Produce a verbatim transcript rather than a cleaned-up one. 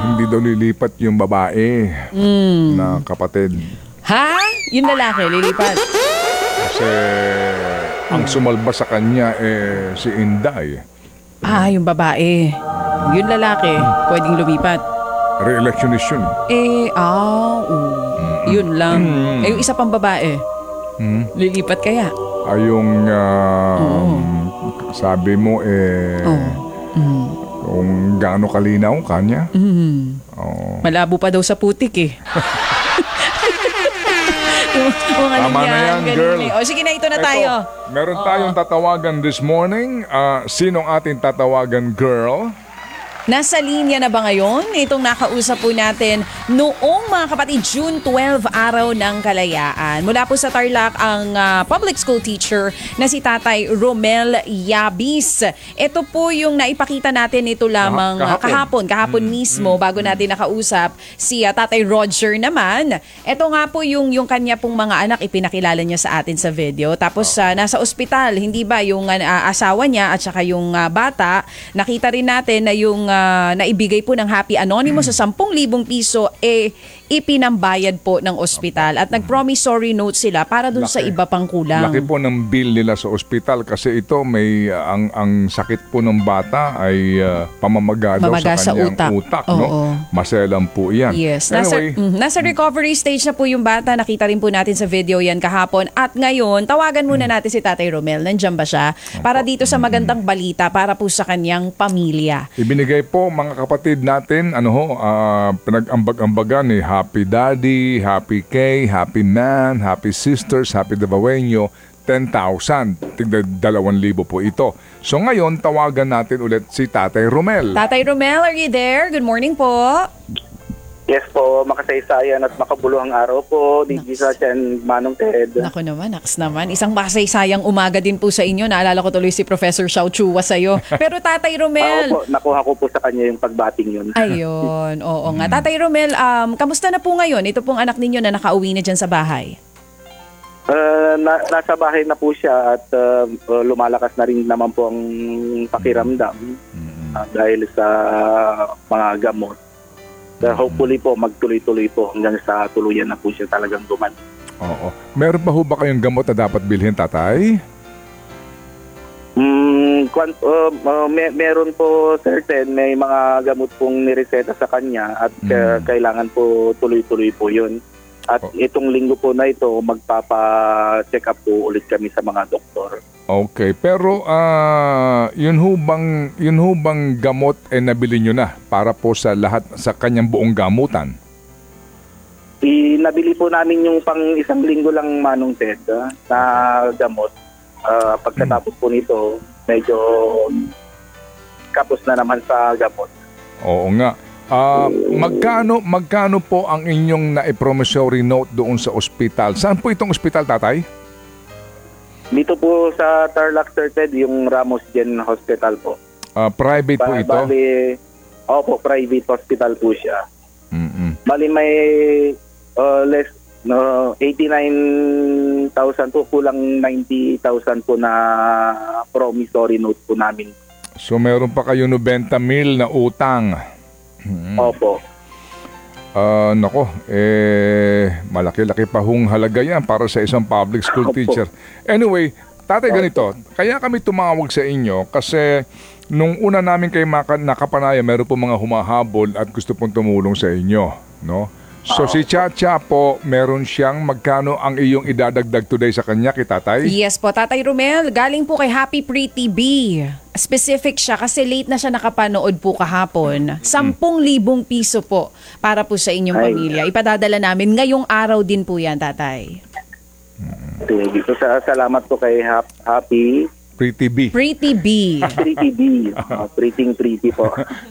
hindi daw lilipat yung babae Mm. na kapatid. Ha? Yung lalaki, lilipat. Kasi ang sumalba sa kanya eh si Inday. Ah, yung babae. Yung lalaki, pwedeng lumipat. Re-electionist yun. Eh, ah, oo. Yun lang. Eh, yung isa pang babae, Hmm? lilipat kaya? Ay yung ah, sabi mo eh Oo. Mm. kung gaano kalinaw kanya. Mm. Oo. Malabo pa daw sa putik eh. Yung- yung ano Tama na yan, ganun girl. eh. O, sige na, ito na Eto, tayo. meron tayong tatawagan this morning. Ah, sinong ating tatawagan, girl? Nasa linya na ba ngayon? Itong nakausap po natin noong mga kapatid June twelve, araw ng kalayaan. Mula po sa Tarlac ang ah, public school teacher na si Tatay Romel Yabis. Ito po yung naipakita natin ito lamang ah, kahapon. kahapon, kahapon mismo bago natin nakausap si ah, Tatay Roger naman. Ito nga po yung, yung kanya pong mga anak ipinakilala niya sa atin sa video. Tapos ah, nasa ospital, hindi ba yung ah, asawa niya at saka yung ah, bata, nakita rin natin na yung uh, naibigay po ng Happy Anonymous sa sampung libong piso eh ipinambayad po ng ospital at nag-promissory note sila para dun sa Laki. iba pang kulang. Laki po ng bill nila sa ospital kasi ito may uh, ang ang sakit po ng bata ay uh, pamamaga daw Mamaga sa sa kanyang utak. utak, Oo. no? Maselan po 'yan. Yes. Nasa, Anyway, mm, nasa recovery stage na po yung bata. Nakita rin po natin sa video yan kahapon. At ngayon, tawagan muna natin si Tatay Romel. Nandiyan ba siya? Para dito sa magandang balita para po sa kanyang pamilya. ibinigay po mga kapatid natin ano ho, ah, pinag-ambag-ambagan ni Happy Daddy, Happy K, Happy Man, Happy Sisters, Happy Dabawenyo, ten thousand. Tigda dalawang libo po ito. So ngayon, tawagan natin ulit si Tatay Romel. Tatay Romel, are you there? Good morning po. Yes po, makasaysayan at makabuluhang araw po, D J Sacha and Manong Ted. Nako naman, naks naman. Isang makasaysayang umaga din po sa inyo. Naalala ko tuloy si Professor Xiao Chua sa'yo. Pero Tatay Ako Romel, po, nakuha ko po sa kanya yung pagbating yun. ayun, oo nga. Tatay Romel, um, kamusta na po ngayon? Ito pong anak ninyo na nakauwi na dyan sa bahay. Uh, na, nasa bahay na po siya at uh, uh, lumalakas na rin naman po ang pakiramdam uh, dahil sa mga gamot. Uh, hopefully po, magtuloy-tuloy po hanggang sa tuluyan na po siya talagang gumaling. Oo. Meron pa ho ba kayong gamot na dapat bilhin, Tatay? Mm, kwan, uh, uh, may, meron po certain, may mga gamot pong nireseta sa kanya at uh, Mm. kailangan po tuloy-tuloy po yun. At Oh. itong linggo po na ito, magpapa-check up po ulit kami sa mga doktor. Okay, pero ah yun ho bang yun ho bang gamot eh nabili nyo na para po sa lahat sa kanyang buong gamutan? Inabili po namin yung pang isang linggo lang, Manong Ted, ah, na gamot. Ah, pagkatapos po nito, medyo kapos na naman sa gamot. Oo nga. Ah, magkano magkano po ang inyong na-promissory note doon sa ospital? Saan po itong ospital, Tatay? Dito po sa Tarlac, Sir Ted, yung Ramos Gen Hospital po. Ah, private po Ba- ito? Bali, opo, private hospital po siya. Mm-mm. Bali may uh, less no eighty-nine thousand po, kulang ninety thousand po na promissory note po namin. So meron pa kayo ninety mil na utang. Mm. Opo. Ah, nako, eh malaki-laki pa hong halaga yan para sa isang public school Opo. teacher. Anyway, Tatay, ganito, kaya kami tumawag sa inyo kasi nung una namin kayo maka- nakapanaya, meron po mga humahabol at gusto pong tumulong sa inyo, no? So si Chacha po, meron siyang magkano ang iyong idadagdag today sa kanya, kay Tatay? Yes po, Tatay Romel, galing po kay Happy Pretty Bee. Specific siya kasi late na siya nakapanood po kahapon. Sampung libong piso po para po sa inyong Ay. pamilya. Ipadadala namin ngayong araw din po yan, Tatay. Sige. So, sa, salamat po kay Hap- Happy Pretty B. Pretty Bee. Pretty B. Uh, pretty pretty po.